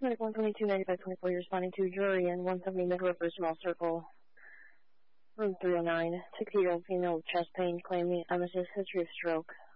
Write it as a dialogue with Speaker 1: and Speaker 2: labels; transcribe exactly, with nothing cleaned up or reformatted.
Speaker 1: Medic one twenty-two ninety-five twenty-four, you're responding to jury in one seventy Midriver, Small Circle, room three oh nine. sixty-year-old female with chest pain claiming emesis, history of stroke.